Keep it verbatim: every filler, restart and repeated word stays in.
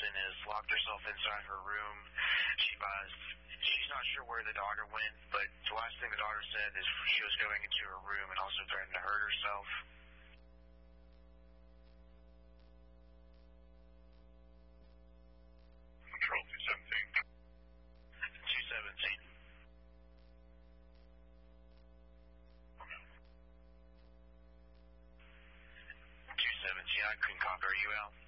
and has locked herself inside her room. She buys, she's not sure where the daughter went, but the last thing the daughter said is she was going into her room and also threatened to hurt herself. Control two seventeen. two seventeen. two seventeen, I couldn't copy. Are you out?